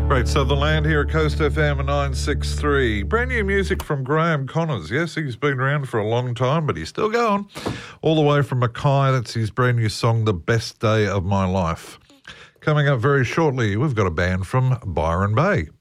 Great Sutherland here at Coast FM 963. Brand new music from Graham Connors. Yes, he's been around for a long time, but he's still going. All the way from Mackay, that's his brand new song, The Best Day of My Life. Coming up very shortly, we've got a band from Byron Bay.